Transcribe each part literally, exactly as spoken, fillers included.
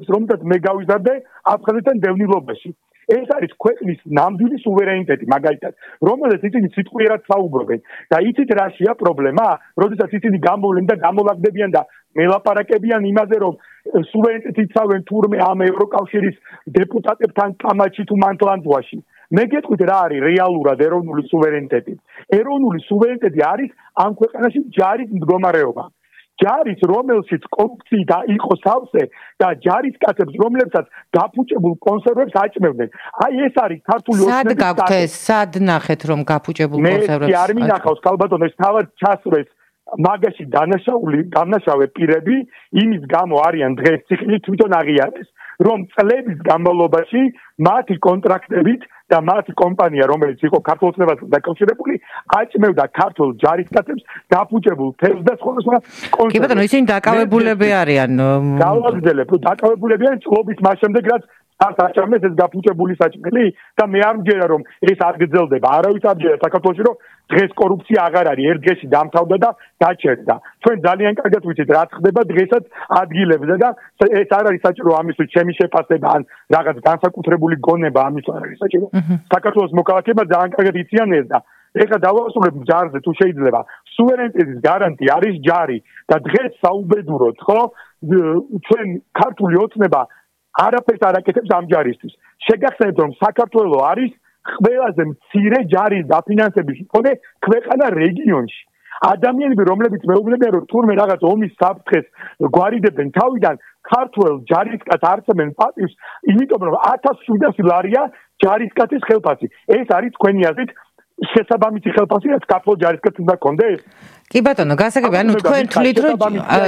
ფაქტებს, რომელსაც მე გავიზარდე აფხაზეთთან დევნილობაში. ეს არის ქვეყნის ნამდვილი სუვერენიტეტი, მაგალითად, რომელზეც ისინი სიტყვიერად საუბრობენ. და იცით რაშია პრობლემა? როდესაც ისინი გამოვლენ და გამოლაგდებიან და მელაპარაკებიან იმაზე, რომ სუვერენიტეტი იცავენ თურმე ამ ევროკავშირის დეპუტატებთან კამაჩი თუ მანტლანდვაში. მე გეტყვით რა არის რეალურად ეროვნული სუვერენიტეტი. ეროვნული სუვერენიტეტი არის ამ ქვეყანაში ჯარის მდგომარეობა. ჯარის, რომელშიც კორუფციით იყო სავსე და ჯარისკაცებს, რომლებსაც გაფუჭებულ კონსერვებს აჭმევდნენ. აი ეს არის ქართული ოცნების სად გაქვთ ეს? სად ნახეთ რომ გაფუჭებულ კონსერვებს? მე არ მინახავს ქალბატონო, ეს თავად ჩასვეს მაგაში დანაშაული, განაშავე პირები, იმის გამო არიან დღეს ციხეში თვითონ აღიარეს, რომ წლების განმავლობაში მათი კონტრაქტებით და მათი კომპანია, რომელიც იყო ქართულ ოცნებასთან დაკავშირებული, აჭმევდა ქართულ ჯარისკაცებს დაფუჭებულ თევზს და სხვა სხვა კონსერვებს. კი ბატონო, ისინი დაკავებულები არიან. გავაგრძელებ, რომ დაკავებულები არიან ჭრობის მას შემდეგ, რაც არ აჭამეს ეს გაფუჭებული საჭმელი და მე არ მჯერა რომ ეს არ გრძელდება. არავის არ მჯერა საქართველოში რომ დღეს კორუფცია აღარ არის, ერთ დღეში დამთავრდა და დაჩერდა. ჩვენ ძალიან კარგად ვიცით რაც ხდება დღესაც ადგილებზე და ეს არ არის საჭირო ამისთვის ჩემი შეფასება ან რაღაც განსაკუთრებული გონება ამის არ არის საჭირო. საქართველოს მოქალაქეებმა ძალიან კარგად იციან ეს და ეხლა დავასრულებ ჯარზე თუ შეიძლება. სუვერენიტეტის გარანტი არის ჯარი და დღეს საუბედუროთ, ხო? ჩვენ ქართული ოცნება არაფერს არ აკეთებს ამ ჯარისთვის. შეგახსენებთ რომ საქართველო არის ყველაზე მცირე ჯარის დაფინანსების მქონე ქვეყანა რეგიონში. ადამიანები რომლებიც მეუბნებიან რომ თურმე რაღაც ომის საფრთხეს გვარიდებენ თავიდან ქართულ ჯარისკაცს არცემენ პატივს, იმიტომ რომ ათას შვიდასი ლარია ჯარისკაცის ხელფასი. ეს არის თქვენი აზრით შესაბამისი ხელფასი, რაც ქართულ ჯარისკაცს უნდა კონდეს? კი ბატონო, გასაგები, ანუ თქვენ თვლით რომ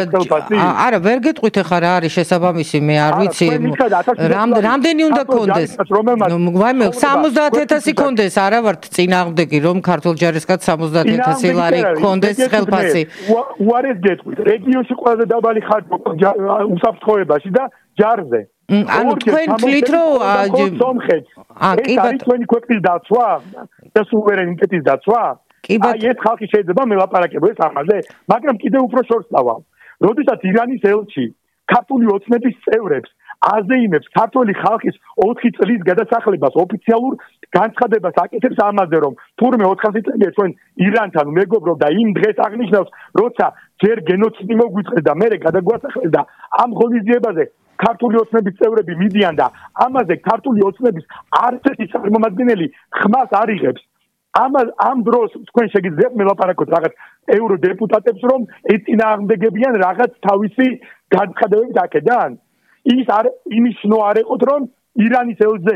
არა, ვერ გეტყვით ახლა რა არის შესაბამისი, მე არ ვიცი. რამდენი უნდა კონდეს? ვაიმე, სამოცდაათ ათასი კონდეს, არა ვართ წინააღმდეგი, რომ ქართულ ჯარისკაცს სამოცდაათ ათასი ლარი კონდეს ხელფასი. უარეს გეტყვით, რეგიონში ყველაზე დაბალი ხარჯი უსაფრთხოებაში და ჯარზე. ანუ თქვენ თვლით რომ ეს არის თქვენი ქვეყნის დაცვა და სუვერენიტეტის დაცვა? აი ეს ხალხი შეიძლება მელაპარაკებდეს ამაზე, მაგრამ კიდევ უფრო შორს დავალ. როდესაც ირანის ელჩი ქართული ოცნების წევრებს აზეიმებს ქართული ხალხის ოთხი წლის გადასახლებას ოფიციალურ განცხადებას აკეთებს ამაზე, რომ თურმე ოთხასი წელია ჩვენ ირანთან მეგობრობ და იმ დღეს აღნიშნავს, როცა ჯერ გენოციდი მოგვიწყეს და მერე გადაგვასახლეს და ამ ღონისძიებაზე ქართული ოცნების წევრები მიდიან და ამაზე ქართული ოცნების არც ერთი წარმომადგენელი ხმას არ იღებს. ამ ამ დროს თქვენ შეგიძლიათ მელაპარაკოთ რაღაც ევროდეპუტატებს, რომ ეწინააღმდეგებიან რაღაც თავისი განცხადებებით აქედან. ის არ იმის შნო არ ეყოთ, რომ ირანის ელჩზე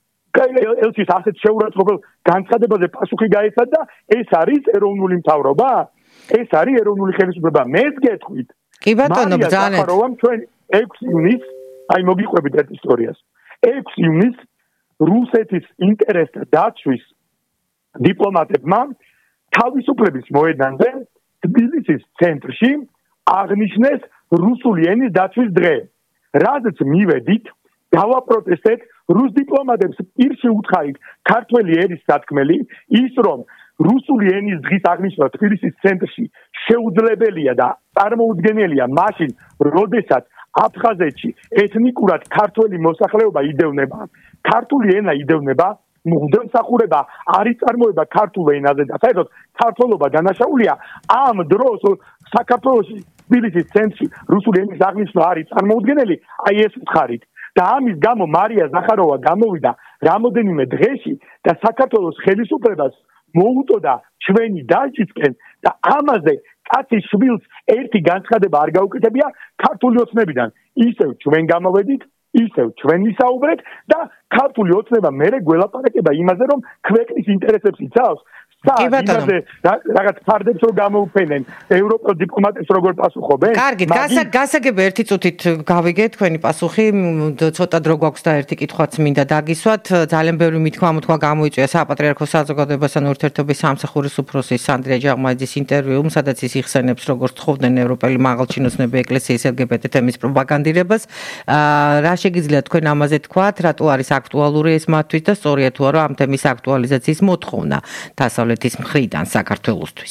ელჩის ასეთ შეურაცხყოფელ განცხადებაზე პასუხი გაეცათ და ეს არის ეროვნული მთავრობა? ეს არის ეროვნული ხელისუფლება? მეც გეტყვით. კი ბატონო, ბრძანეთ. ჩვენ ექვსი ივნის, აი მოგიყვებით ერთ ისტორიას. ექვსი ივნის რუსეთის ინტერესთა დაცვის დიპლომატებმა თავისუფლების მოედანზე თბილისის ცენტრში აღნიშნეს რუსული ენის დაცვის დღე. რაზეც მივედით, დავაპროტესტეთ რუს დიპლომატებს პირში უთხარით ქართველი ერის სათქმელი, ის რომ რუსული ენის დღის აღნიშვნა თბილისის ცენტრში შეუძლებელია და წარმოუდგენელია მაშინ, როდესაც აფხაზეთში ეთნიკურად ქართველი მოსახლეობა იდევნება, ქართული ენა იდევნება, მღვდელმსახურება არ იწარმოება ქართულ ენაზე და საერთოდ ქართველობა დანაშაულია ამ დროს საქართველოში თბილისის ცენტრში რუსული ენის აღნიშვნა არის წარმოუდგენელი, აი ეს უთხარით. და ამის გამო მარია ზახაროვა გამოვიდა რამოდენიმე დღეში და საქართველოს ხელისუფლებას მოუტოდა ჩვენი დასჯისკენ და ამაზე კაცის შვილს ერთი განცხადება არ გაუკეთებია ქართული ოცნებიდან. ისევ ჩვენ გამოვედით, ისევ ჩვენ ვისაუბრეთ და ქართული ოცნება მერე გველაპარაკება იმაზე, რომ ქვეყნის ინტერესებს იცავს. კი რაღაც ფარდებს რო გამოუფენენ, ევროპელ დიპლომატებს როგორ პასუხობენ? კარგი, გასაგები ერთი წუთით გავიგეთ თქვენი პასუხი, ცოტა დრო გვაქვს და ერთი კითხვაც მინდა დაგისვათ. ძალიან ბევრი მithქმა-მოთქმა გამოიწვია საპატრიარქო საზოგადოებასთან ურთიერთობის სამსახურის უფროსის ანდრია ჯაღმაძის ინტერვიუ, სადაც ის იხსენებს, როგორც თხოვდნენ ევროპელი მაღალჩინოსნები ეკლესიის ელ გი ბე ტე თემის პროპაგანდირებას. რა შეგიძლიათ თქვენ ამაზე თქვათ, რატო არის აქტუალური ეს მათთვის და სწორია თუ არა ამ თემის აქტუალიზაციის მოთხოვნა დასავლეთის მხრიდან საქართველოსთვის?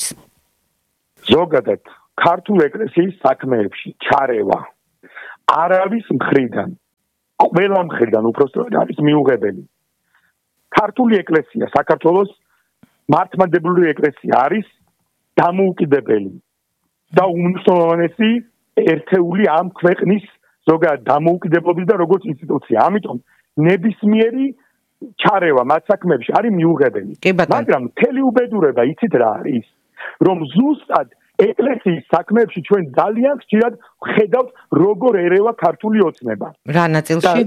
ზოგადად ქართულ ეკლესიის საქმეებში ჩარევა არავის მხრიდან ყველა მხრიდან უпроსტოდ არის მიუღებელი. ქართული ეკლესია, საქართველოს მართლმადიდებლური ეკლესია არის დამოუკიდებელი და უმნიშვნელოვანესი ერთეული ამ ქვეყნის ზოგადად დამოუკიდებლობის და როგორც ინსტიტუცია. ამიტომ ნებისმიერი ჩარევა მათ საქმეებში არის მიუღებელი. მაგრამ მთელი უბედურება იცით რა არის? რომ ზუსტად ეკლესიის საქმეებში ჩვენ ძალიან ხშირად ვხედავთ როგორ ერევა ქართული ოცნება. რა ნაწილში?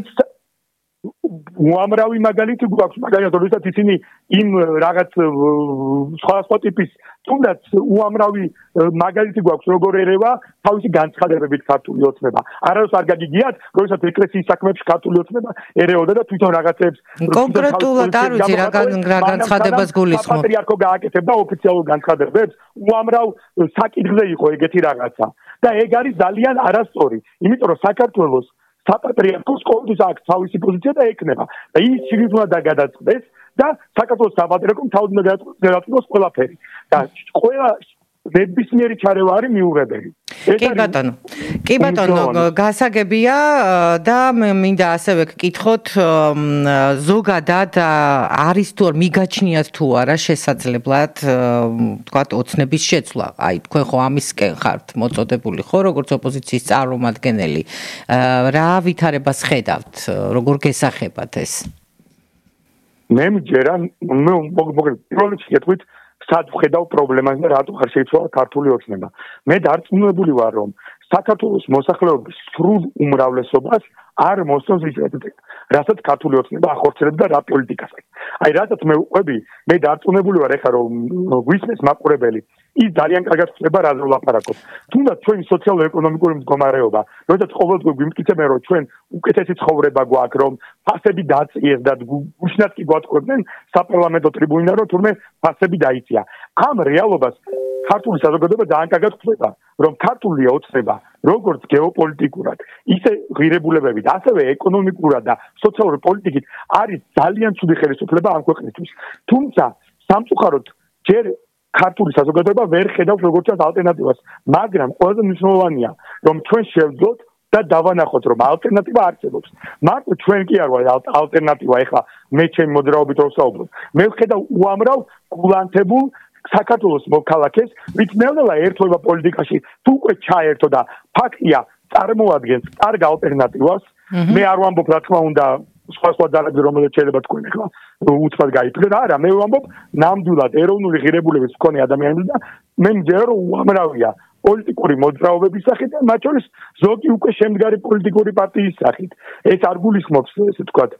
უამრავი მაგალითი გვაქვს, მაგალითად, როდესაც ისინი იმ რაღაც სხვადასხვა ტიპის თუნდაც უამრავი მაგალითი გვაქვს, როგორ ერევა თავისი განცხადებებით ქართული ოცნება. არასდროს არ გაგიგიათ, როდესაც ეკლესიის საქმეებში ქართული ოცნება ერეოდა და თვითონ რაღაცებს კონკრეტულად არ ვიცი რა განცხადებას გულისხმობ. საპატრიარქო გააკეთებდა ოფიციალურ განცხადებებს, უამრავ საკითხზე იყო ეგეთი რაღაცა. და ეგ არის ძალიან არასწორი, იმიტომ რომ საქართველოს საპატრიარქოს ყოველთვის აქვს თავისი პოზიცია და ეკნება. და ის შეიძლება უნდა დაგადაწყდეს და საქართველოს საპატრიარქომ თავად უნდა გადაწყვეტოს ყველაფერი. და ყველა ნებისმიერი ჩარევა არის მიუღებელი. კი ბატონო. კი ბატონო, გასაგებია და მე მინდა ასევე გკითხოთ ზოგადად არის თუ არ მიგაჩნიათ თუ არა შესაძლებლად ვთქვათ ოცნების შეცვლა. აი თქვენ ხო ამისკენ ხართ მოწოდებული ხო როგორც ოპოზიციის წარმომადგენელი. რა ვითარებას ხედავთ? როგორ გესახებათ ეს? მე მჯერა მე მოგეთ პირველ რიგში გეტყვით სად ვხედავ პრობლემას და რატო არ შეიცვალა ქართული ოცნება. მე დარწმუნებული ვარ, რომ საქართველოს მოსახლეობის სრულ უმრავლესობას არ მოსწონს ის, რასაც ქართული ოცნება ახორციელებს და რა პოლიტიკასაც. აი, რასაც მე ვყვები, მე დარწმუნებული ვარ, ეხლა რომ გვისმენს მაყურებელი, ის ძალიან კარგად ხდება რაზე ვლაპარაკობ. თუნდაც ჩვენი სოციალურ-ეკონომიკური მდგომარეობა, როდესაც ყოველდღე გვიმტკიცებენ, რომ ჩვენ უკეთესი ცხოვრება გვაქვს, რომ ფასები დააწიეს და გუშინაც კი გვატყუებდნენ საპარლამენტო ტრიბუნიდან, რომ თურმე ფასები დაიწია. ამ რეალობას ქართული საზოგადოება ძალიან კარგად ხვდება, რომ ქართული ოცნება, როგორც გეოპოლიტიკურად, ისე ღირებულებებით, ასევე ეკონომიკურად და სოციალურ პოლიტიკით არის ძალიან ცუდი ხელისუფლება ამ ქვეყნისთვის. თუმცა სამწუხაროდ ჯერ ქართული საზოგადოება ვერ ხედავს როგორც ალტერნატივას, მაგრამ ყველაზე მნიშვნელოვანია, რომ ჩვენ შევძლოთ და დავანახოთ, რომ ალტერნატივა არსებობს. მარტო ჩვენ კი არ ვარ ალტერნატივა, ეხლა მე ჩემი მოძრაობით რო ვსაუბრობ. მე ვხედავ უამრავ გულანთებულ საქართველოს მოქალაქეს, ვით ნელ-ნელა ერთვება პოლიტიკაში თუ უკვე ჩაერთო და ფაქტია წარმოადგენს კარგ ალტერნატივას. მე არ ვამბობ რა თქმა უნდა სხვა სხვა ძალები რომელიც შეიძლება თქვენ ახლა უცბად გაიფრთხილეთ. არა, მე ვამბობ ნამდვილად ეროვნული ღირებულების მქონე ადამიანები და მე მჯერა რომ უამრავია პოლიტიკური მოძრაობების სახით და მათ შორის ზოგი უკვე შემდგარი პოლიტიკური პარტიის სახით. ეს არ გულისხმობს ესე ვთქვათ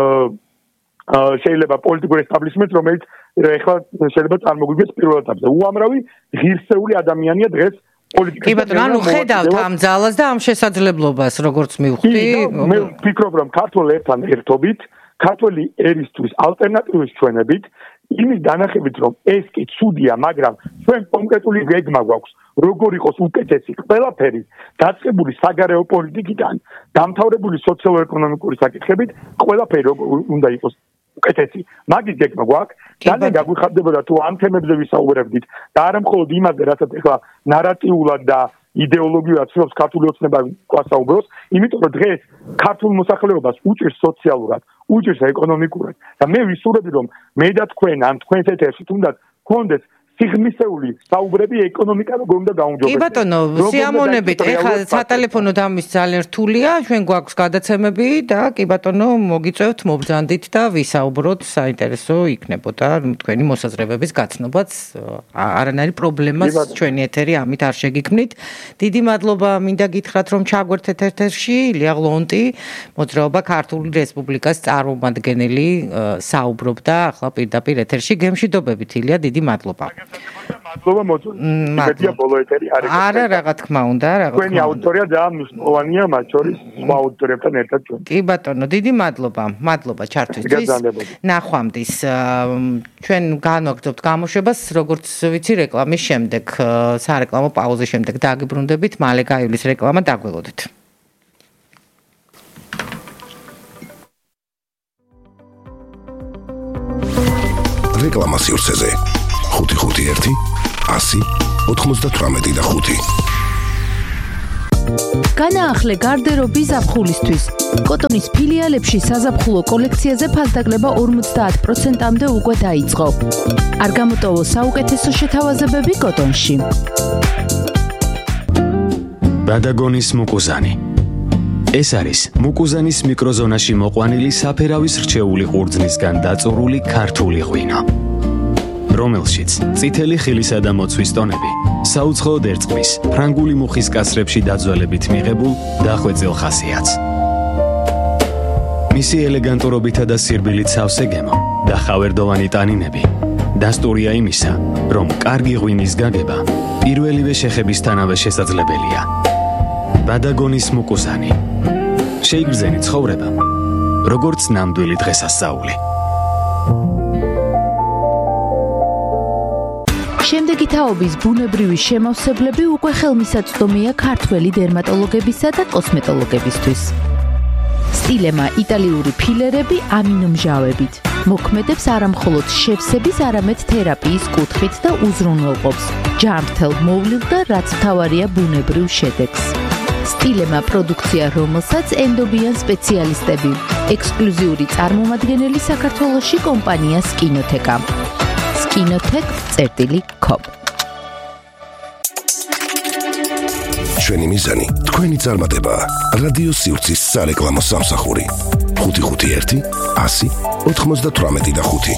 შეიძლება პოლიტიკურ ესტაბლიშმენტს, რომელიც ეხლა შეიძლება წარმოგვიდგეს პირველ ეტაპზე. უამრავი ღირსეული ადამიანია დღეს პოლიტიკაში. კი ბატონო, ანუ ხედავთ ამ ძალას და ამ შესაძლებლობას, როგორც მივხვდი. მე ვფიქრობ, რომ ქართულ ერთან ერთობით, ქართული ერისთვის ალტერნატივის ჩვენებით, იმის დანახებით, რომ ეს კი ცუდია, მაგრამ ჩვენ კონკრეტული გეგმა გვაქვს, როგორ იყოს უკეთესი ყველაფერი, დაწყებული საგარეო პოლიტიკიდან, დამთავრებული სოციალურ-ეკონომიკური საკითხებით, ყველაფერი როგორ უნდა იყოს უკეთესი. მაგის გეგმა გვაქვს. ძალიან გაგვიხარდებოდა თუ ამ თემებზე ვისაუბრებდით და არა მხოლოდ იმაზე, რასაც ახლა ნარატიულად და იდეოლოგიურად ცდილობს ქართული ოცნება გვასაუბროს, იმიტომ რომ დღეს ქართულ მოსახლეობას უჭირს სოციალურად, უჭირს ეკონომიკურად და მე ვისურვები, რომ მე და თქვენ ამ თქვენს ეთერში თუნდაც გქონდეს სიღრმისეული საუბრები ეკონომიკა როგორ უნდა გაუმჯობესდეს. კი ბატონო, სიამოვნებით, ეხლა სატელეფონო დამის ძალიან რთულია, ჩვენ გვაქვს გადაცემები და კი ბატონო, მოგიწევთ, მობრძანდით და ვისაუბროთ, საინტერესო იქნებოდა თქვენი მოსაზრებების გაცნობაც. არანაირი პრობლემას ჩვენი ეთერი ამით არ შეგიქმნით. დიდი მადლობა მინდა გითხრათ, რომ ჩაგვერთეთ ეთერში, ილია ღლონტი, მოძრაობა ქართული რესპუბლიკის წარმომადგენელი საუბრობდა ახლა პირდაპირ ეთერში. გემშვიდობებით, ილია, დიდი მადლობა. მადლობა მოწვევით. ბოლო ეთერი არის. არა, რა თქმა უნდა, რა თქმა უნდა. თქვენი აუდიტორია ძალიან მნიშვნელოვანია, მათ შორის სხვა აუდიტორიებთან ერთად ჩვენ. კი ბატონო, დიდი მადლობა. მადლობა ჩართვისთვის. ნახვამდის. ჩვენ განვაგრძობთ გამოშვებას, როგორც ვიცი, რეკლამის შემდეგ, სარეკლამო პაუზის შემდეგ დაგიბრუნდებით, მალე გაივლის რეკლამა, დაგველოდეთ. რეკლამა სივრცეზე ხუთი ხუთი ერთი ასი ოთხმოცდათვრამეტი და ხუთი განაახლე გარდერობის ზაფხულისთვის. კოტონის ფილიალებში საზაფხულო კოლექციაზე ფასდაკლება ორმოცდაათ პროცენტამდე უკვე დაიწყო. არ გამოტოვო საუკეთესო შეთავაზებები კოტონში. ბადაგონის მუკუზანი. ეს არის მუკუზანის მიკროზონაში მოყვანილი საფერავის რჩეული ყურძნისგან დაწურული ქართული ღვინო, რომელშიც წითელი ხილისა და მოცვის ტონები საუცხოოდ ერწყმის ფრანგული მუხის კასრებში დაძველებით მიღებულ დახვეწილ ხასიათს. მისი ელეგანტურობითა და სირბილით სავსე გემო და ხავერდოვანი ტანინები დასტურია იმისა, რომ კარგი ღვინის გაგება პირველივე შეხებისთანავე შესაძლებელია. ბადაგონის მუკუზანი. შეიგრძენი ცხოვრება, როგორც ნამდვილი დღესასწაული. შემდეგი თაობის ბუნებრივი შემავსებლები უკვე ხელმისაწვდომია ქართველი დერმატოლოგებისა და კოსმეტოლოგებისთვის. სტილემა იტალიური ფილერები ამინომჟავებით. მოქმედებს არამხოლოდ შევსების, არამედ თერაპიის კუთხით და უზრუნველყოფს ჯანმრთელ მოვლილ და რაც მთავარია ბუნებრივ შედეგს. სტილემა პროდუქცია, რომელსაც ენდობიან სპეციალისტები. ექსკლუზიური წარმომადგენელი საქართველოში კომპანია სკინოთეკა. სკინოთეკ წერტილი კომ. ჩვენი მიზანი თქვენი წარმატება. რადიო სივრცის სარეკლამო სამსახური. ხუთი ხუთი ერთი ასი ოთხმოცდათვრამეტი და ხუთი.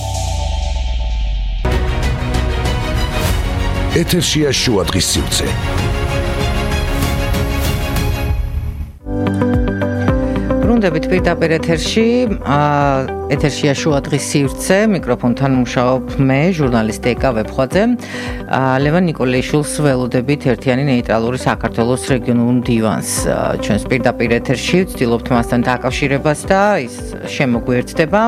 ეთერშია შუა დღის სივრცე. ბრუნდებით პირდაპირ ეთერში, ეთერშია შუა დღის სივრცე, მიკროფონთან მუშაობ მე, ჟურნალისტი ეკა ვეფხვაძე. ლევან ნიკოლაიშვილს ველოდებით ერთიანი ნეიტრალური საქართველოს რეგიონულ მდივანს. ჩვენს პირდაპირ ეთერში ვცდილობთ მასთან დაკავშირებას და ის შემოგვიერთდება.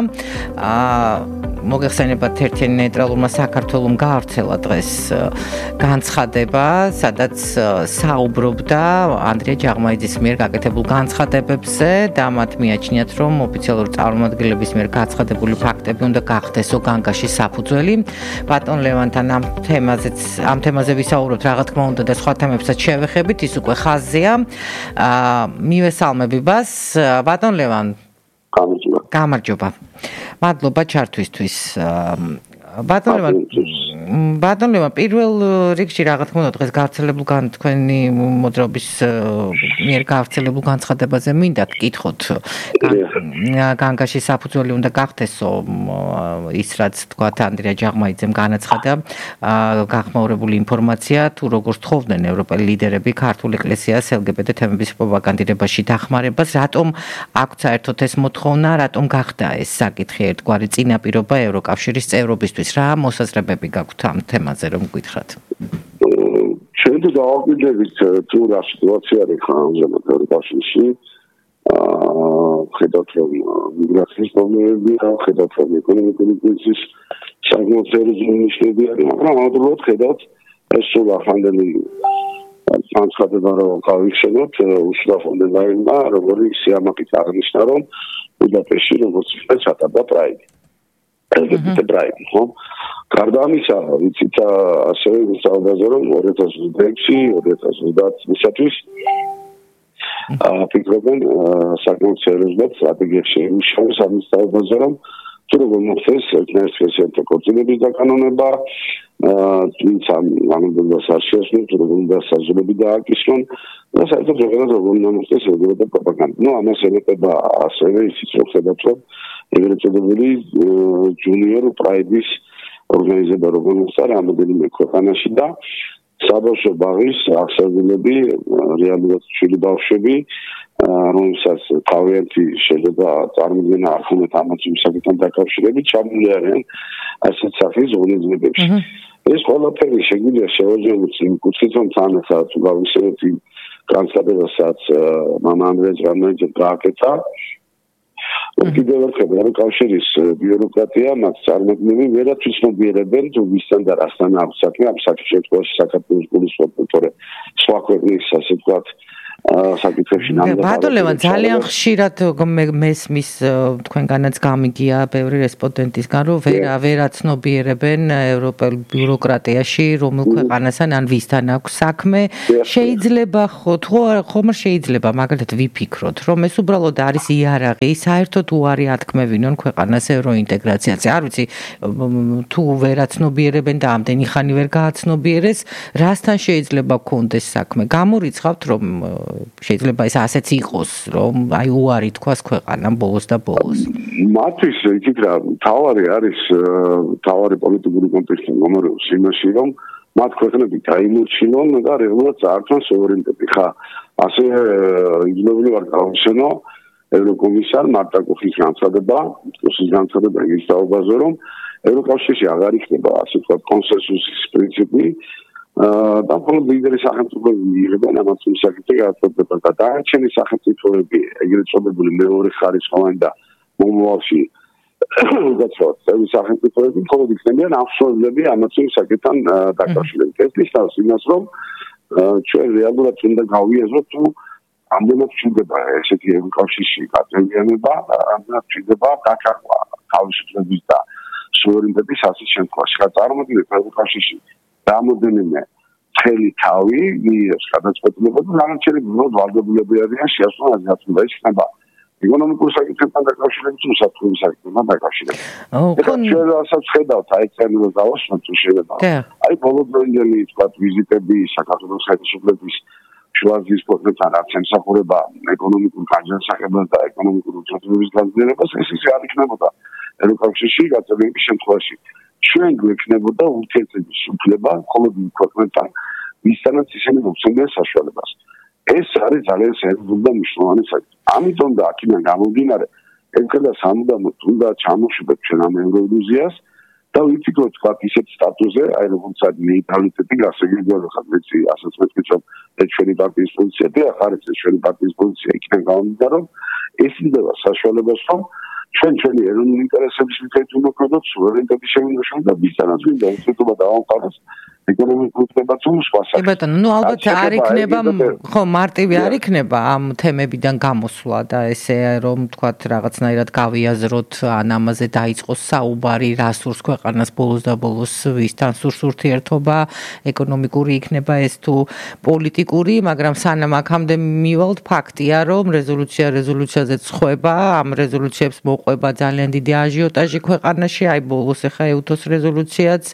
მოგეხსენებათ ერთიანი ნეიტრალურმა საქართველომ გაავრცელა დღეს განცხადება, სადაც საუბრობდა ანდრია ჯაღმაიძის მიერ გაკეთებულ განცხადებებზე და მათ მიაჩნიათ, რომ ოფიციალური წარმომადგენლების მიერ გაცხადებული ფაქტები უნდა გახდესო განგაში საფუძველი. ბატონ ლევანთან ამ თემაზეც ამ თემაზე ვისაუბრებთ, რა თქმა უნდა და სხვა თემებსაც შევეხებით, ის უკვე ხაზია. მივესალმებებას, ბატონ ლევან. გამარჯობა. გამარჯობა. მადლობა ჩართვისთვის. ბატონ ლევან, ბატონ ლევან, პირველ რიგში რა თქმა უნდა დღეს გავრცელებულ თქვენი მოძრაობის მიერ გავრცელებულ განცხადებაზე მინდა გკითხოთ. განგაში საფუძველი უნდა გახდესო ის რაც თქვათ ანდრია ჯაღმაიძემ განაცხადა, გახმაურებული ინფორმაცია თუ როგორ თხოვდნენ ევროპელი ლიდერები ქართულ ეკლესიას ელ გი ბი ტე თემების პროპაგანდირებაში დახმარებას, რატომ აქვთ საერთოდ ეს მოთხოვნა, რატომ გახდა ეს საკითხი ერთგვარი წინაპირობა ევროკავშირის წევრობისთვის? რა მოსაზრებები გაქვთ ამ თემაზე რომ გითხრათ? ჩვენ თუ დავაკვირდებით თუ რა სიტუაცია არის ამჟამად ევროკავშირში, ხედავთ რომ მიგრაციის პრობლემებია, ხედავთ რომ ეკონომიკური კრიზის საკმაოდ სერიოზული ნიშნები არის, მაგრამ ამავდროულად ხედავთ ეს სულ ახანდელი განცხადება რომ გავიხსენოთ უშუალო ფონ დერ ლაიენმა, როგორი სიამაყით აღნიშნა რომ ბუდაპეშტში როგორც ისე ჩატარდა პრაიდი. ეს პრაიდი, ხო? გარდა ამისა, ვიცით ასევე ვისაუბრაზე რომ ორი ათას ოცდაექვსი ორი ათას ოცდაათისათვის ფიქრობენ საკმაოდ სერიოზულად სტრატეგიაში იმუშავეს ამის საუბარზე რომ თუ როგორ მოხდეს ერთმანეთს ქორწინების დაკანონება, ვინც ამ ამბებას არ შეასრულებს, თუ როგორ უნდა საზრდოები დააკისრონ და საერთოდ ზოგადად როგორ უნდა მოხდეს ევროპა პროპაგანდა. ნუ ამას ელეტება ასევე ისიც რომ ხედავთ რომ ეგრეთ წოდებული ჯუნიორ პრაიდის ორგანიზება როგორ მოხდა რამოდენიმე ქვეყანაში და საბავშვო ბაღის აღსარულები, რეალურად ჩვილი ბავშვები, რომელსაც თავიანთი შეიძლება წარმოიდგენა ახლა ამათი საკითხთან დაკავშირებით ჩამული არიან ასეთ სახის ორგანიზებებში. ეს ყველაფერი შეგვიძლია შევაჯამოთ იმ კუთხით, რომ თან ახლა თუ გავიხსენოთ იმ განცხადებასაც მამა ანდრია ჯაღმაიძემ გააკეთა, რომ კიდევ ერთხელ ევროკავშირის ბიუროკრატია მათ წარმოქმნილი ვერაფრის მოგიერებენ თუ ვისთან და რასთან აქვს საქმე, ამ საკითხში შემთხვევაში საქართველოს გულისხმობ, თორე სხვა ქვეყნის ასე ვთქვათ საკითხებში ნამდვილად. ბატონო, ძალიან ხშირად მესმის თქვენგანაც გამიგია ბევრი რესპონდენტისგან, რომ ვერა ვერა ცნობიერებენ ევროპელ ბიუროკრატიაში, რომელ ქვეყანასთან ან ვისთან აქვს საქმე. შეიძლება თუ ხომ შეიძლება მაგალითად ვიფიქროთ, რომ ეს უბრალოდ არის იარაღი, საერთოდ უარი ათქმევინონ ქვეყანას ევროინტეგრაციაზე. არ ვიცი, თუ ვერა ცნობიერებენ და ამდენი ხანი ვერ გააცნობიერეს, რასთან შეიძლება გქონდეს საქმე? გამორიცხავთ, რომ შეიძლება ეს ასეც იყოს, რომ აი უარი თქვას ქვეყანამ ბოლოს და ბოლოს. მათთვის იქით რა, თავარი არის, თავარი პოლიტიკური კონტექსტი მომრევლს იმაში, რომ მათ ქვეყნები დაიმორჩილონ და რეალურად წაართვან სუვერენიტეტი. ხა, ასე იძულებული ვარ გავხსენო ევროკომისარ მარტა კუხის განცხადება, კუხის განცხადება ის დაობაზე, რომ ევროკავშირში აღარ იქნება ასე ვთქვათ კონსენსუსის პრინციპი და მხოლოდ ლიდერი სახელმწიფოები მიიღებენ ამას საკითხი გადაწყვეტილება და დანარჩენი სახელმწიფოები ეგრეთ წოდებული მეორე ხარისხოვანი და მომავალში გაცხოვთ ეს სახელმწიფოები მხოლოდ იქნებიან აღსრულებლები ამას საკითხთან დაკავშირებით. ეს ნიშნავს იმას, რომ ჩვენ რეალურად უნდა გავიაზროთ თუ ამდენად ჩნდება ესეთი ევროკავშირში გაწევრიანება, ამდენად ჩნდება დაკარგვა თავისუფლების და სუვერენიტეტის ასეთ შემთხვევაში. წარმოგიდგენთ ევროკავშირში რამოდენიმე წელი თავი მიიღებს გადაწყვეტილება და დანარჩენი ბლოკ ვალდებულები არიან შეასრულონ აზროვნება. ის ხდება ეკონომიკურ საკითხებთან დაკავშირებით თუ საფრთხის საკითხებთან დაკავშირებით. ეხლა ჩვენ რასაც ხედავთ აი წერილს დავასვათ თუ შეიძლება. აი ბოლოდროინდელი თქვა ვიზიტები საქართველოს ხელისუფლების შუაზღვის ქვეყნებთან რაც ემსახურება ეკონომიკურ განსაკუთრებას და ეკონომიკურ ურთიერთობების გაზრდებას, ეს ისე არ იქნებოდა ევროკავშირში გაწევრიანების შემთხვევაში. ჩვენ გვექნებოდა ურთიერთობის უფლება მხოლოდ იმ ქვეყნებთან, ვისთანაც ისინი მოგვცემდნენ საშუალებას. ეს არის ძალიან სერიოზული და მნიშვნელოვანი საკითხი. ამიტომ და აქედან გამომდინარე, ეხლა სამუდამოდ უნდა ჩამოშვიდეთ ჩვენ ამ ევროილუზიას და ვიფიქროთ თქვა ისეთ სტატუსზე, აი როგორც არის ნეიტრალიტეტი, გასაგებია ხარ მეცი ასაც მეთქით, რომ ეს ჩვენი პარტიის პოზიცია და ახ არის ეს ჩვენი პარტიის პოზიცია, იქიდან გამომდინარე, რომ ეს იდეა საშუალებას, რომ ჩვენ ჩვენი ეროვნული ინტერესების მიხედვით უნდა ვქონოთ სუვერენიტეტის შემოშონა და ვისთანაც გვინდა უსწრაფობა დავამყაროს ეკონომიკურ უთმებას თუ სხვა საკითხი. ბატონო, ნუ ალბათ არ იქნება, ხო, მარტივი არ იქნება ამ თემებიდან გამოსვლა და ესე რომ თქვათ რაღაცნაირად გავიაზროთ, ან ამაზე დაიწყოს საუბარი, რა სურს ქვეყანას ბოლოს და ბოლოს ვისთან სურს ურთიერთობა, ეკონომიკური იქნება ეს თუ პოლიტიკური, მაგრამ სანამ აქამდე მივალთ ფაქტია, რომ რეზოლუცია რეზოლუციაზე ცხება, ამ რეზოლუციებს მოყვება ძალიან დიდი აჟიოტაჟი ქვეყანაში, აი ბოლოს ახლა ეუთოს რეზოლუციაც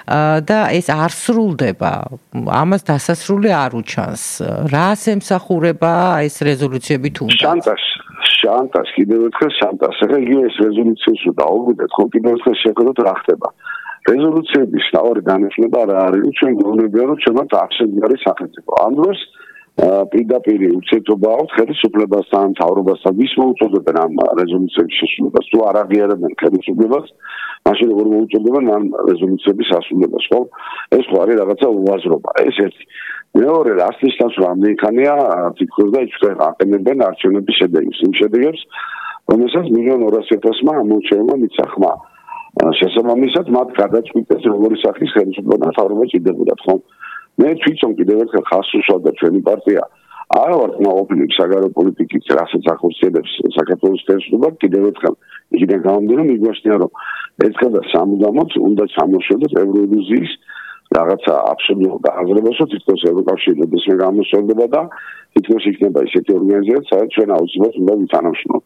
და ეს არ სრულდება. ამას დასასრული არ უჩანს. რას ემსახურება ეს რეზოლუციები თუნდაც? შანტაჟ, შანტაჟ, კიდევ ერთხელ შანტაჟ. ახლა იგივე ეს რეზოლუციას რო დაუბრუნდეთ, ხო კიდევ ერთხელ შეხედოთ რა ხდება. რეზოლუციების თავი განაცხადება რა არის, ჩვენ გვეუბნებია, რომ ჩვენაც აქცენტი არის სახელმწიფო. ამ დროს პირდაპირ ურთიერთობა აქვს ხელისუფლებასთან, მთავრობასთან, ვის მოუწოდებენ ამ რეზოლუციების შესრულებას, თუ არ აღიარებენ ხელისუფლებას, მაშინ როგორ მოუწოდებენ ამ რეზოლუციების ასრულებას, ხო? ეს ხო არის რაღაცა უაზრობა. ეს ერთი. მეორე, რას ნიშნავს, რომ ამდენი ხანია თითქოს და იჩქენ აყენებენ არჩევნების შედეგებს, იმ შედეგებს, რომელსაც მილიონ ორასი ათასმა ამორჩეულმა მიცა ხმა. შესაბამისად, მათ გადაწყვიტეს როგორი სახის ხელისუფლება და მთავრობა ჭირდებოდათ, ხო? მე თვითონ კიდევ ერთხელ ხაზს უსვამდა ჩვენი პარტია არ ვარ კმაყოფილი საგარეო პოლიტიკის რასაც ახორციელებს საქართველოს ხელისუფლება კიდევ ერთხელ იქიდან გამომდინარე მიგვაშნია რომ ერთხელ და სამუდამოდ უნდა ჩამოშორდეთ ევროილუზიის რაღაცა აბსოლუტურ გააზრებას რომ თითქოს ევროკავშირი ნებისმიერ გამოსწორდება და თითქოს იქნება ისეთი ორგანიზაცია სადაც ჩვენ აუცილებლად უნდა ვითანამშრომლოთ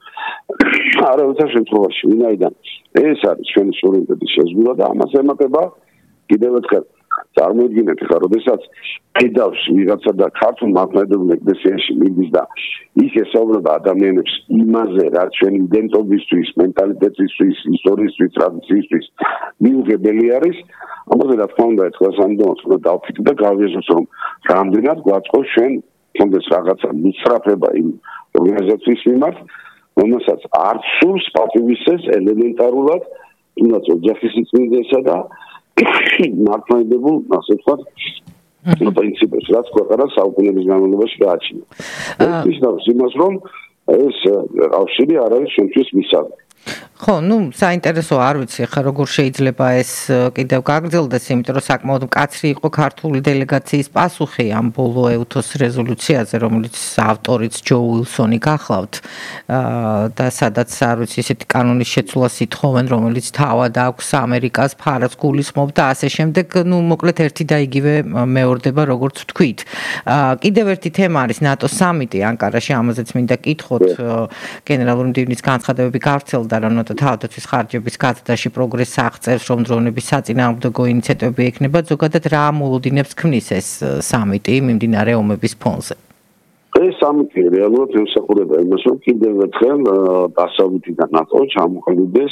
არავითარ შემთხვევაში ვინაიდან ეს არის ჩვენი სუვერენიტეტის შეზღუდვა და ამას ემატება კიდევ ერთხელ წარმოიდგინეთ ხა როდესაც ედავს ვიღაცა და ქართულ მართლმადიდებლურ ეკლესიაში მიდის და ის ესაუბრება ადამიანებს იმაზე რაც ჩვენი იდენტობისთვის, მენტალიტეტისთვის, ისტორიისთვის, ტრადიციისთვის მიუღებელი არის ამაზე რა თქმა უნდა ეხლა სამდომოთ უნდა დავფიქრდეთ და გავიაზროთ რომ რამდენად გვაწყობს ჩვენ თუნდაც რაღაცა მისწრაფება იმ ორგანიზაციის მიმართ რომელსაც არ სურს პატივისცემს ელემენტარულად თუნდაც ოჯახის წინდესა და მართლმადიდებულ ასე ვთქვათ პრინციპებს რაც ქვეყანას საუკუნეების განმავლობაში გააჩინა. ეს ნიშნავს იმას რომ ეს კავშირი არ არის ჩვენთვის მისაღები. ხო, ну, საინტერესო არ ვიცი, ხა როგორ შეიძლება ეს კიდევ გაგრძელდეს, იმიტომ რომ საკმაოდ მკაცრი იყო ქართული დელეგაციის პასუხი ამ ბოლო ეუთოს რეზოლუციაზე, რომელიც ავტორიც ჯო უილსონი გახლავთ, და სადაც არ ვიცი, ესეთი კანონის შეცვლას ითხოვენ, რომელიც თავად აქვს ამერიკას ფარას გულისხმობ და ასე შემდეგ, ну, მოკლედ ერთი და იგივე მეორდება, როგორც ვთქვით. კიდევ ერთი თემა არის ნატოს სამიტი ანკარაში, ამაზეც მინდა კითხოთ, გენერალური მდივნის განცხადებები გავრცელდა, რომ თავდაცვის ხარჯების გაზრდაში პროგრესს აღწევს, რომ დრონების საწინააღმდეგო ინიციატივები ექნება, ზოგადად რა მოლოდინებს ქმნის ეს სამიტი მიმდინარე ომების ფონზე? ეს სამიტი რეალურად ემსახურება იმას, რომ კიდევ ერთხელ დასავლეთიდან ნატო ჩამოყალიბდეს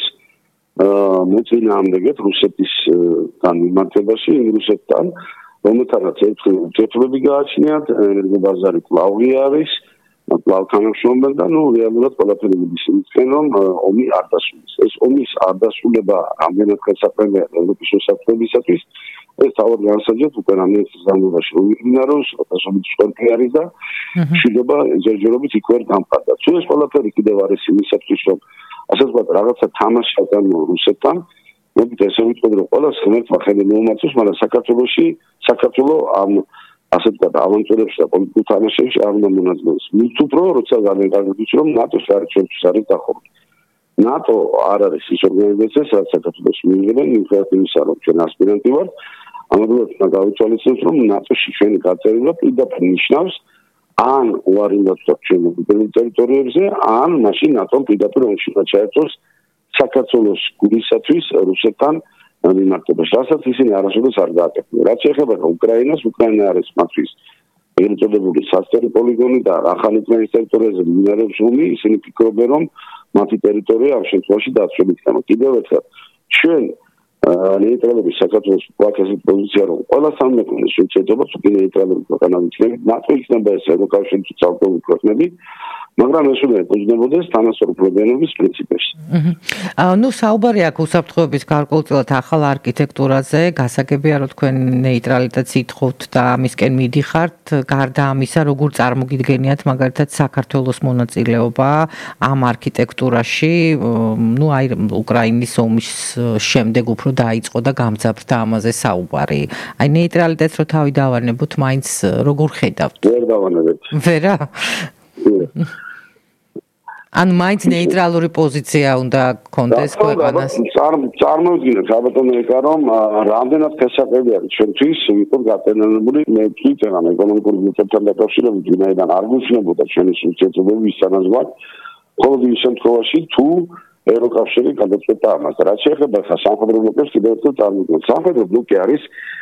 მოწინააღმდეგეთ რუსეთისგან მიმართებაში, იმ რუსეთთან, რომელთანაც ერთხელ ურთიერთობები გააჩნიათ, ენერგობაზარი კვლავი არის. კვლავ თანამშრომლობენ და ნუ რეალურად ყველაფერი მიდის იმისკენ, რომ ომი არ დასრულდეს. ეს ომის არ დასრულება რამდენად ხელსაყრელია ევროპის მოსახლეობისათვის, ეს თავად განსაჯეთ უკვე რამდენიმე წლის განმავლობაში მიმდინარეობს, როდესაც ყველაფერი არის და მშვიდობა ჯერჯერობით იქ ვერ გამყარდა. თუ ეს ყველაფერი კიდევ არის იმისათვის, რომ ასე ვთქვათ, რაღაცა თამაში აწარმოო რუსეთთან, მოდით ესე ვიტყოდ, რომ ყველა ღმერთმა ხელი მოუმართოს, მაგრამ საქართველოში საქართველო ამ ასე ვთქვათ, ავანტურებში და პოლიტიკურ თამაშებში არ უნდა მონაწილეობს. მით უფრო, როცა განეკარგებით, რომ ნატოს არის ჩვენთვის არის დახურული. ნატო არ არის ის ორგანიზაცია, სადაც საქართველოს მიიღებენ, მიუხედავად იმისა, რომ ჩვენ ასპირანტი ვართ, ამავდროულად უნდა გავიცვალოთ, რომ ნატოში ჩვენი გაწევრება პირდაპირ ნიშნავს ან უარი უნდა ვთქვათ ჩვენი ტერიტორიებზე, ან მაშინ ნატომ პირდაპირ ომში ჩაერთოს საქართველოს გულისათვის რუსეთთან მიმართებაში, რასაც ისინი არასოდეს არ გააკეთებენ. რაც შეეხება უკრაინას, უკრაინა არის მათთვის ეგრეთ წოდებული სასტერი პოლიგონი და ახალი უკრაინის ტერიტორიაზე მიმდინარეობს ომი, ისინი ფიქრობენ, რომ მათი ტერიტორია ამ შემთხვევაში დაცული იქნება. კიდევ ერთხელ, ჩვენ ნეიტრალების საქართველოს პოაკაზე პოზიცია, რომ ყველა სამეფოს შეცდობა თუ ნეიტრალები ქვეყანა იქნება, ნატო იქნება ეს ევროკავშირი თუ ცალკეული ქვეყნები, მაგრამ ეს უნდა ეკუთვნებოდეს თანასწორუფლებიანობის პრინციპებში. აჰა. ნუ საუბარი აქვს უსაფრთხოების გარკვეულწილად ახალ არქიტექტურაზე, გასაგებია რომ თქვენ ნეიტრალიტეტს ითხოვთ და ამისკენ მიდიხართ, გარდა ამისა, როგორ წარმოგიდგენიათ მაგალითად საქართველოს მონაწილეობა ამ არქიტექტურაში, ნუ აი უკრაინის ომის შემდეგ უფრო დაიწყო და გამძაფრდა ამაზე საუბარი. აი ნეიტრალიტეტს რო თავი დავარნებოთ, მაინც როგორ ხედავთ? ვერ დავარნებთ. ვერა? ან მაინც ნეიტრალური პოზიცია უნდა გქონდეს ქვეყანას. წარმოვიდგინეთ, საბატონო ეკა, რომ რამდენად ხელსაყრელი არის ჩვენთვის ვიყოთ გაწევრებული მე თვითონ ამ ეკონომიკურ მიწებთან დაკავშირებით, ვინაიდან არ გვეცნობოდა ჩვენი ურთიერთობები ის თანაზღვრად, მხოლოდ იმ შემთხვევაში თუ ევროკავშირი გადაწყვეტა ამას. რაც შეეხება სამხედრო ბლოკებს, კიდევ ერთხელ წარმოვიდგინეთ, სამხედრო ბლოკი არის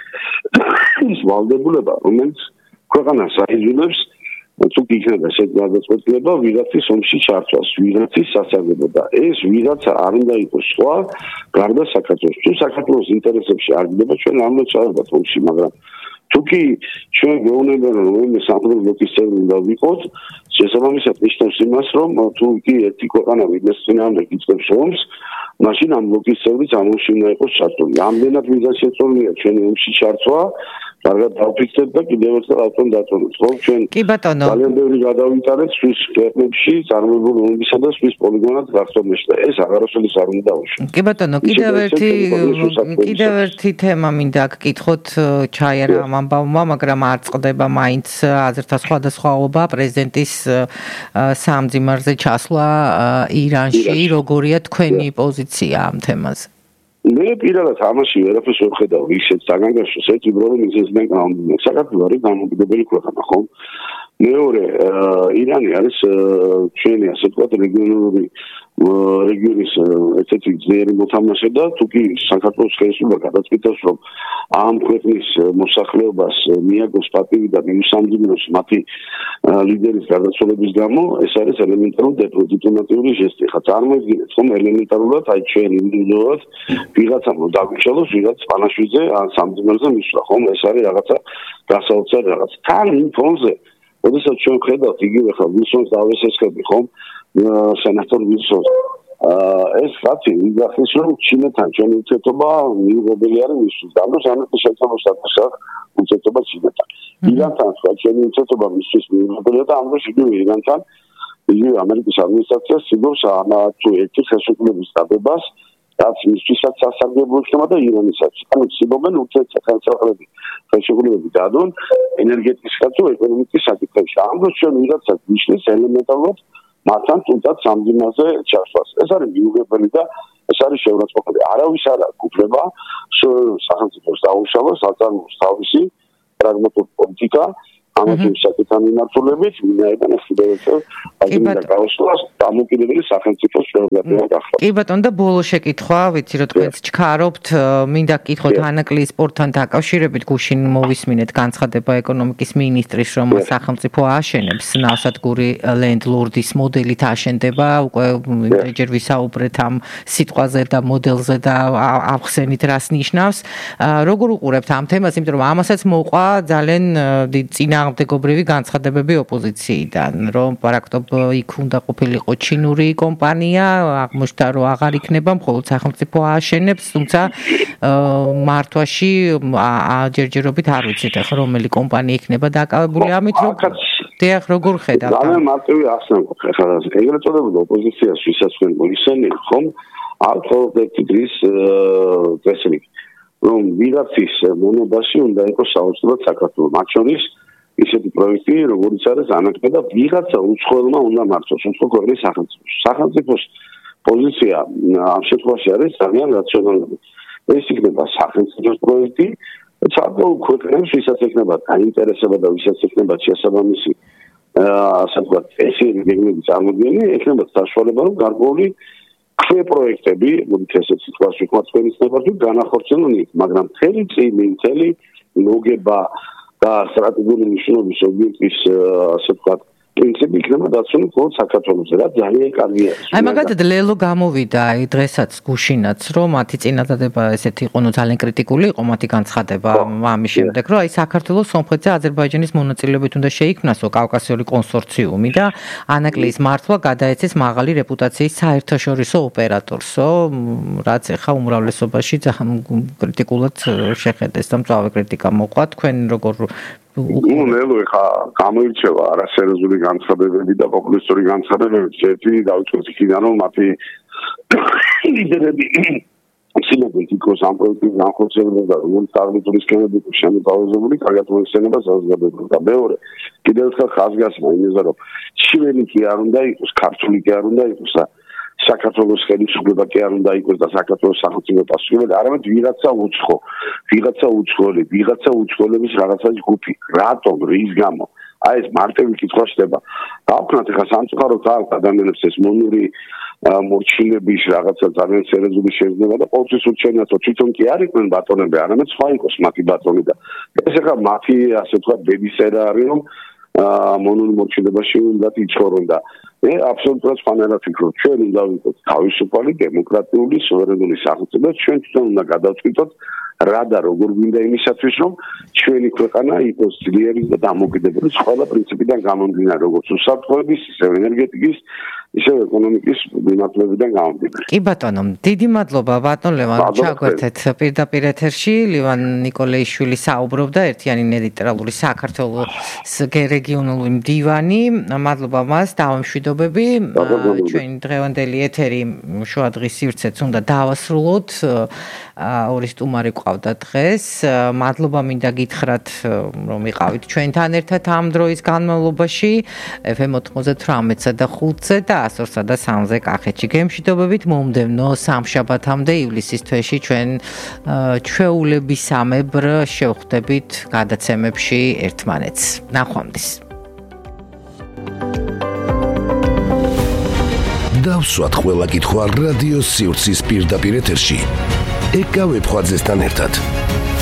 ის ვალდებულება, რომელიც ქვეყანას აიძულებს თუ იქნება ეს გადაწყვეტილება ვიღაცის ომში ჩართვას, ვიღაცის სასარგებლოდ და ეს ვიღაცა არ უნდა იყოს სხვა გარდა საქართველოს. თუ საქართველოს ინტერესებში არ გდება, ჩვენ არ უნდა ჩავარდეთ ომში, მაგრამ თუ კი ჩვენ გვეუბნება რომ მე სამხედრო ბლოკის წევრი უნდა ვიყოთ, შესაბამისად ნიშნავს იმას, რომ თუ კი ერთი ქვეყანა ვიდეს წინააღმდეგ იწყებს ომს, მაშინ ამ ბლოკის წევრიც ამ ომში უნდა იყოს ჩართული. ამდენად მიზანშეწონილია ჩვენი ომში ჩართვა, კარგად დავფიქრეთ და კიდევ ერთხელ ავტომ დაწუნოთ. ხო, ჩვენ ძალიან ბევრი გადავიტანეთ სვის ქვეყნებში, წარმოებული ომებისა და სვის პოლიგონად გახსოვებაში და ეს აღარასოდეს არ უნდა დაუშვათ. კი ბატონო, კიდევ ერთი კიდევ ერთი თემა მინდა გკითხოთ, ჩაიარა ამ ამბავმა, მაგრამ არ წყდება მაინც აზრთა სხვადასხვაობა პრეზიდენტის სამძიმარზე ჩასვლა ირანში, როგორია თქვენი პოზიცია ამ თემაზე? მე პირადად ამაში ვერაფერს ვერ ხედავ ისეთ საგანგაშოს, ერთ უბრალოდ მიზეზიდან გამომდინარე. საქართველო არის დამოუკიდებელი ქვეყანა, ხო? მეორე, ირანი არის ჩვენი ასე ვთქვათ რეგიონალური რეგიონის ერთ-ერთი ძლიერი მოთამაშე და თუ კი საქართველოს ხელისუფლება გადაწყვიტავს, რომ ამ ქვეყნის მოსახლეობას მიაგოს პატივი და მიუსამძიმნოს მათი ლიდერის გარდაცვალების გამო, ეს არის ელემენტარული დიპლომატიური ჟესტი. ხა წარმოიდგინეთ, ხომ ელემენტარულად აი ჩვენ ინდივიდუალურად ვიღაცამ რომ დაგვიშალოს, ვიღაც პანაშვიდზე ან სამძიმარზე მისვლა, ხომ ეს არის რაღაცა გასაოცარი რაღაც. თან იმ ფონზე როდესაც ჩვენ ხედავთ იგივე ხა ვისონს დავესესხები, ხომ? სენატორ ვისონს. ეს კაცი ვიღახის რომ ჩინეთთან ჩვენი ურთიერთობა მიუღებელი არის მისთვის. ამიტომ ამერიკის შეერთებულ შტატებთან ურთიერთობა ჩინეთთან. ირანთან სხვა ჩვენი ურთიერთობა მისთვის მიუღებელია და ამიტომ იგივე ირანთან იგი ამერიკის ადმინისტრაციას ცდილობს ამ თუ ერთი ხელშეკრულების დადებას, რაც მისთვისაც სასარგებლო იქნება და ირანისაც. ანუ ცდილობენ ურთიერთსახელმწიფოები ხელშეკრულებები დადონ ენერგეტიკისა თუ ეკონომიკის საკითხებში. ამ დროს ჩვენ ვიღაცას ნიშნის ელემენტარულად მათთან თუნდაც სამძიმაზე ჩასვლას. ეს არის მიუღებელი და ეს არის შეურაცხყოფელი. არავის არ აქვს უფლება სახელმწიფოს დაუშალოს საწარმოოს თავისი პრაგმატული პოლიტიკა ამათი საკითხთან მიმართულებით, ვინაიდან ეს კიდევ ერთხელ აგებდა გაუსვლას დამოკიდებელი სახელმწიფოს შეურაცხყოფა გახდა. კი ბატონო და ბოლო შეკითხვა, ვიცი რომ თქვენც ჩქარობთ, მინდა გკითხოთ ანაკლის სპორტთან დაკავშირებით გუშინ მოვისმინეთ განცხადება ეკონომიკის მინისტრის, რომ სახელმწიფო აშენებს ნავსადგური ლენდლორდის მოდელით აშენდება, უკვე იმდენჯერ ვისაუბრეთ ამ სიტყვაზე და მოდელზე და ავხსენით რას ნიშნავს. როგორ უყურებთ ამ თემას, იმიტომ რომ ამასაც მოყვა ძალიან დიდ წინა მდგომარეობრივი განცხადებები ოპოზიციიდან, რომ პრაქტიკულად იქ უნდა ყოფილიყო ჩინური კომპანია, აღმოჩნდა რომ აღარ იქნება, მხოლოდ სახელმწიფო ააშენებს, თუმცა მართვაში ჯერჯერობით არ ვიცით ახლა რომელი კომპანია იქნება დაკავებული ამით, რომ დიახ, როგორ ხედავთ? ძალიან მარტივი ახსნა გვაქვს ახლა ეგრეთ წოდებულ ოპოზიციას, ვისაც თქვენ მოიხსენიეთ, ხომ? არ თორდეთ დღის წესრიგი, რომ ვიღაცის მონობაში უნდა იყოს საოცრად საქართველოს, მათ შორის ისეთი პროექტი, როგორც არის ანაკდა და ვიღაცა უცხოელმა უნდა მართოს, უცხო ქვეყნის სახელმწიფოს. სახელმწიფოს პოზიცია ამ შემთხვევაში არის ძალიან რაციონალური. ეს იქნება სახელმწიფოს პროექტი, საკუთარ ქვეყნებს, ვისაც ექნება დაინტერესება და ვისაც ექნება შესაბამისი ასე ვთქვათ, ესე რეგიონები წარმოდგენი, ექნება საშუალება, რომ გარკვეული ქვე პროექტები, მოდით ესეც თქვას ვიხმართ თქვენის ნებართვით, განახორციელონ იქ, მაგრამ მთელი წილი, მთელი ლოგება და სტრატეგიული მნიშვნელობის ობიექტის ასე ვთქვათ პრინციპი იქნება დაცული მხოლოდ საქართველოს რა ძალიან კარგია. აი მაგალითად ლელო გამოვიდა აი დღესაც გუშინაც რომ მათი წინადადება ესეთი იყო ნუ ძალიან კრიტიკული იყო მათი განცხადება ამის შემდეგ რომ აი საქართველოს სომხეთზე აზერბაიჯანის მონაწილეობით უნდა შეიქმნასო კავკასიური კონსორციუმი და ანაკლის მართვა გადაეცეს მაღალი რეპუტაციის საერთაშორისო ოპერატორსო რაც ახლა უმრავლესობაში ძალიან კრიტიკულად შეხედეს და მწვავე კრიტიკა მოყვა თქვენ როგორ ნუ ნელო ხა გამოირჩევა არასერიოზული განცხადებები და პოპულისტური განცხადებები ერთი დავიწყოთ იქიდან რომ მათი ლიდერები სიმაგრით იქოს ამ პროექტის განხორციელება და როგორც წარმატებული სქემები შემოთავაზებული კარგად მოიხსენება საზოგადოებას და მეორე კიდევ ერთხელ ხაზგასმა იმისა რომ ჩილენი კი არ უნდა იყოს ქართული კი არ უნდა იყოს და საქართველოს ხელისუფლება კი არ უნდა იყოს და საქართველოს სახელმწიფო პასუხობელი არამედ ვიღაცა უცხო ვიღაცა უცხოელი ვიღაცა უცხოელების რაღაცა ჯგუფი რატომ რის გამო აი ეს მარტივი კითხვა ხდება დავქნათ ახლა სამწუხაროდ აქვს ადამიანებს ეს მონური მორჩილების რაღაცა ძალიან სერიოზული შეგრძნება და ყოველთვის ურჩევნიათო თვითონ კი არ იყვნენ ბატონები არამედ სხვა იყოს მათი ბატონი და ეს ახლა მათი ასე თქვა ბედისერა არის რომ მონური მორჩილებაში უნდა იცხოვრონ და მე აბსოლუტურად სხვანაირად ვფიქრობ ჩვენ უნდა ვიყოთ თავისუფალი დემოკრატიული სუვერენული სახელმწიფო ჩვენ თვითონ უნდა გადავწყვიტოთ რა და როგორ გვინდა იმისათვის რომ ჩვენი ქვეყანა იყოს ძლიერი და დამოუკიდებელი ყველა პრინციპიდან გამომდინარე როგორც უსაფრთხოების ისე ენერგეტიკის ისე ეკონომიკის მიმართულებიდან გამომდინარე. კი ბატონო, დიდი მადლობა ბატონ ლევან ჩაგვერთეთ პირდაპირ ეთერში. ლევან ნიკოლეიშვილი საუბრობდა ერთიანი ნეიტრალური საქართველოს რეგიონული მდივანი. მადლობა მას, დავამშვიდობები. ჩვენი დღევანდელი ეთერი შუა დღის სივრცეც უნდა დავასრულოთ. ორი სტუმარი ყავდა დღეს. მადლობა მინდა გითხრათ, რომ იყავით ჩვენთან ერთად ამ დროის განმავლობაში ეფ ემ ოთხმოცდათვრამეტსა და ხუთზე და ას ორსა და სამზე კახეთში. გემშვიდობებით მომდევნო სამშაბათამდე ივლისის თვეში ჩვენ ჩვეულებისამებრ შევხვდებით გადაცემებში ერთმანეთს. ნახვამდის. დავსვათ ყველა კითხვა რადიო სივრცის პირდაპირ ეთერში. ეკავებ ხვაძესთან ერთად.